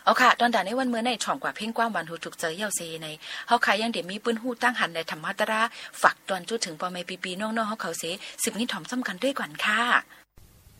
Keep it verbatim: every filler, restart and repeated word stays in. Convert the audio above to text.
เอาค่ะตอนด่าในวันเมื่อในช่องกว่าเพ่งกว้างวันหูถูกเจอเยาเซในเฮาขายยังเดี๋ยวมีปืนหูตั้งหันในธรรมะตราฝักตอนจุดถึงปอไม่ปีปีน้องๆเฮาเขาเสสิบนี้ถ่อมซ้ำกันด้วยก่อนค่ะ